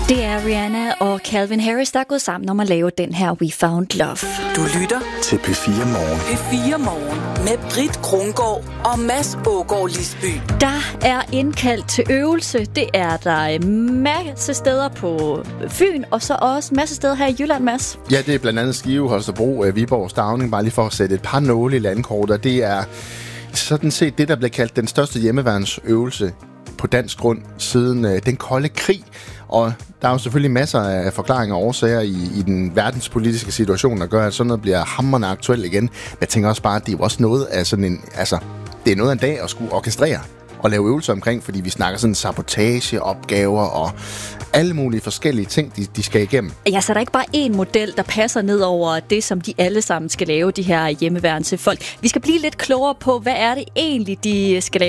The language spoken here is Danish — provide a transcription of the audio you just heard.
Det er Rihanna og Calvin Harris, der er gået sammen om at lave den her We Found Love. Du lytter til P4 Morgen. P4 Morgen med Britt Krongård og Mads Aagaard Lisby. Der er indkaldt til øvelse. Det er der masse steder på Fyn, og så også masse steder her i Jylland, Mads. Ja, det er blandt andet Skive, Holstebro, Viborg, Stauning, bare lige for at sætte et par nåle i landkortet. Det er sådan set det, der bliver kaldt den største hjemmeværnsøvelse på dansk grund siden den kolde krig. Og der er jo selvfølgelig masser af forklaringer og årsager i den verdenspolitiske situation, der gør, at sådan noget bliver hamrende aktuelt igen. Men jeg tænker også bare, at det er jo også noget af sådan en... Altså, det er noget af en dag at skulle orkestrere og lave øvelser omkring, fordi vi snakker sådan sabotageopgaver og alle mulige forskellige ting, de skal igennem. Ja, så er der ikke bare én model, der passer ned over det, som de alle sammen skal lave, de her hjemmeværende folk. Vi skal blive lidt klogere på, hvad er det egentlig, de skal lave.